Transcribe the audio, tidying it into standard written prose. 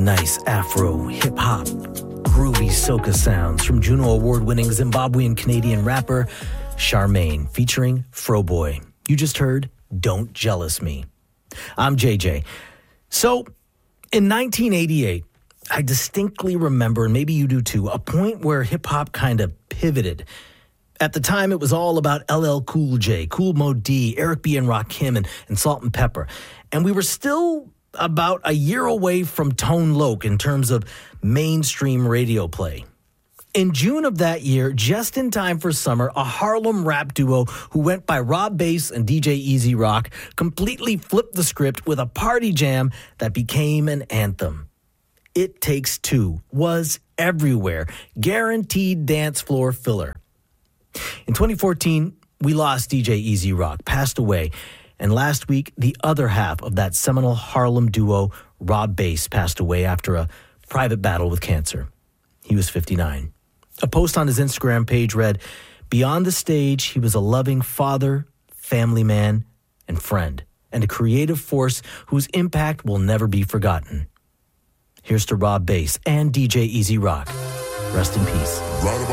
Nice Afro, hip-hop, groovy soca sounds from Juno Award-winning Zimbabwean Canadian rapper Charmaine featuring Froboy. You just heard Don't Jealous Me. I'm JJ. So, in 1988, I distinctly remember, and maybe you do too, a point where hip-hop kind of pivoted. At the time, it was all about LL Cool J, Kool Moe Dee, Eric B. and Rakim, and Salt and Pepper. And we were still about a year away from Tone Loc in terms of mainstream radio play. In June of that year, just in time for summer, a Harlem rap duo who went by Rob Bass and DJ Easy Rock completely flipped the script with a party jam that became an anthem. It Takes Two was everywhere, guaranteed dance floor filler. In 2014, we lost DJ Easy Rock, passed away. And last week, the other half of that seminal Harlem duo, Rob Bass, passed away after a private battle with cancer. He was 59. A post on his Instagram page read, "Beyond the stage, he was a loving father, family man, and friend, and a creative force whose impact will never be forgotten." Here's to Rob Bass and DJ Easy Rock. Rest in peace.